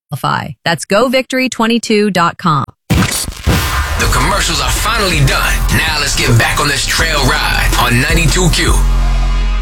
That's govictory22.com. The commercials are finally done. Now let's get back on this trail ride on 92Q.